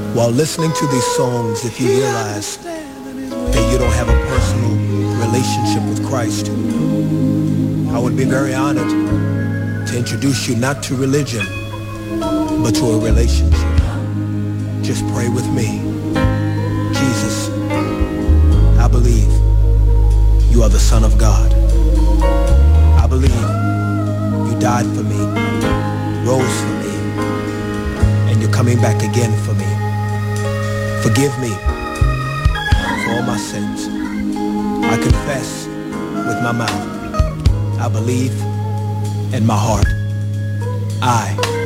While listening to these songs, if you realize that you don't have a personal relationship with Christ, I would be very honored to introduce you not to religion, but to a relationship. Just pray with me. Jesus, I believe you are the Son of God. I believe you died for me, rose for me, and you're coming back again for me. Forgive me for all my sins. I confess with my mouth. I believe in my heart. I